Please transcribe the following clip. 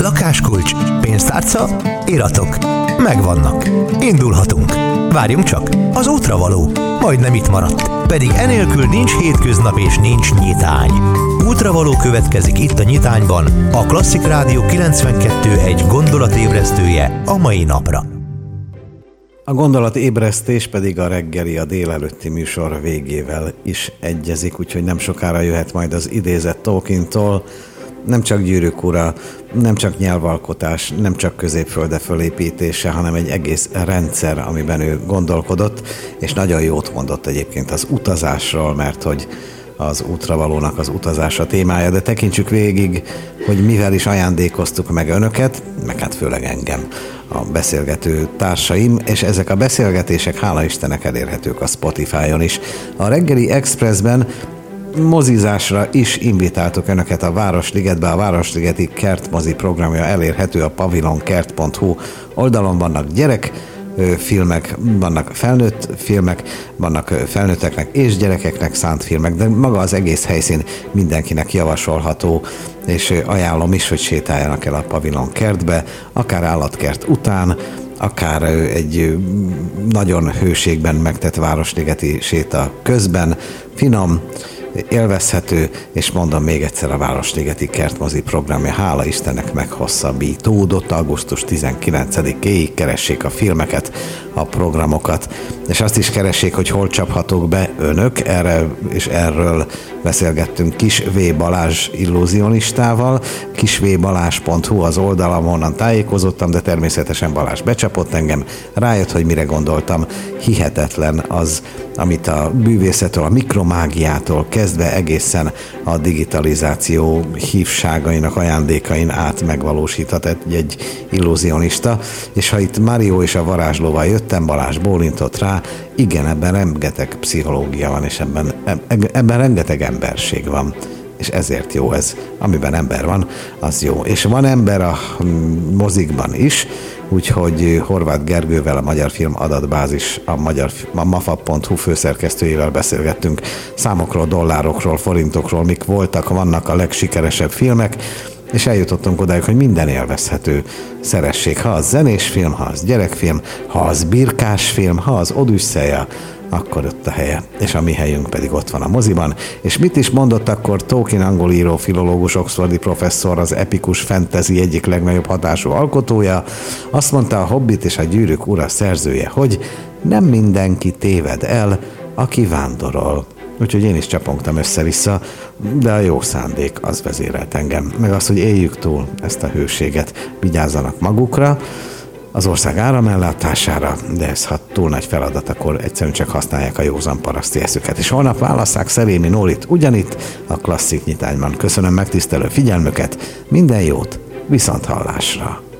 Lakáskulcs, pénztárca, iratok. Megvannak. Indulhatunk. Várjunk csak, az útra való. Majdnem itt maradt. Pedig enélkül nincs hétköznap és nincs nyitány. Útravaló következik itt a Nyitányban, a Klasszik Rádió 92.1 gondolatébresztője a mai napra. A gondolatébresztés pedig a reggeli, a délelőtti műsor végével is egyezik, úgyhogy nem sokára jöhet majd az idézet Tolkientól. Nem csak Gyűrűk ura, nem csak nyelvalkotás, nem csak Középfölde fölépítése, hanem egy egész rendszer, amiben ő gondolkodott, és nagyon jót mondott egyébként az utazásról, mert hogy az útravalónak az utazása témája, de tekintsük végig, hogy mivel is ajándékoztuk meg önöket, meg hát főleg engem, a beszélgető társaim, és ezek a beszélgetések hála Istennek elérhetők a Spotify-on is. A reggeli Expressben mozizásra is invitáltuk önöket a Városligetbe. A Városligeti Kertmozi programja elérhető a pavilonkert.hu oldalon. Vannak gyerekfilmek, vannak felnőtt filmek, vannak felnőtteknek és gyerekeknek szánt filmek, de maga az egész helyszín mindenkinek javasolható, és ajánlom is, hogy sétáljanak el a Pavilonkertbe, akár állatkert után, akár egy nagyon hőségben megtett városligeti séta közben, finom, élvezhető, és mondom még egyszer, a Városligeti Kertmozi programja hála Istennek meghosszabbítódott augusztus 19-éig. Keressék a filmeket, a programokat, és azt is keressék, hogy hol csaphatók be önök. Erről beszélgettünk Kis V. Balázs illúzionistával. kisvbalázs.hu az oldalam, onnan tájékozottam, de természetesen Balázs becsapott engem, rájött, hogy mire gondoltam. Hihetetlen az, amit a bűvészettől, a mikromágiától kezdve egészen a digitalizáció hívságainak, ajándékain át megvalósíthat egy illúzionista. És ha itt Mário és a varázslóval jöttem, Balázs bólintott rá, igen, ebben rengeteg pszichológia van, és ebben rengeteg emberség van. És ezért jó ez. Amiben ember van, az jó. És van ember a mozikban is, úgyhogy Horváth Gergővel, a Magyar Film Adatbázis, a mafa.hu főszerkesztőjével beszélgettünk számokról, dollárokról, forintokról, mik voltak, vannak a legsikeresebb filmek, és eljutottunk odáig, hogy minden élvezhető. Szeressék, ha az zenés film, ha az gyerekfilm, ha az birkás film, ha az Odüsszeja, akkor ott a helye, és a mi helyünk pedig ott van a moziban. És mit is mondott akkor Tolkien, angol író, filológus, oxfordi professzor, az epikus fantasy egyik legnagyobb hatású alkotója? Azt mondta a Hobbit és a Gyűrűk ura szerzője, hogy nem mindenki téved el, aki vándorol. Úgyhogy én is csapongtam össze-vissza, de a jó szándék az vezérelt engem. Meg az, hogy éljük túl ezt a hőséget, vigyázzanak magukra, az ország áramellátására, de ez ha túl nagy feladat, akkor egyszerűen csak használják a józan paraszti eszüket. És holnap válasszák Szerémi Nórit ugyanitt a Klasszik Nyitányban. Köszönöm megtisztelő figyelmüket, minden jót, viszonthallásra!